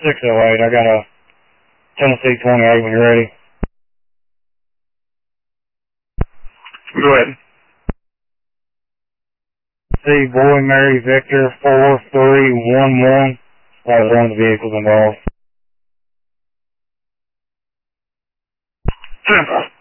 608, I got a Tennessee 28 when you're ready. Go ahead. C. Boy, Mary, Victor, 4311. That was one of the vehicles involved. 10.